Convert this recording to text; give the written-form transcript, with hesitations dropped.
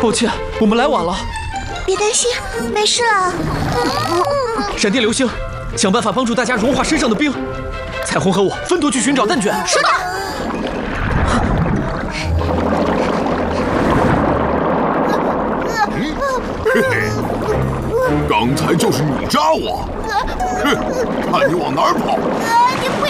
抱歉，我们来晚了。 别担心，没事了。 闪电流星，想办法帮助大家融化身上的冰。彩虹和我分头去寻找蛋卷。 是的。 嘿嘿，刚才就是你扎我，哼，看你往哪儿跑！ 你不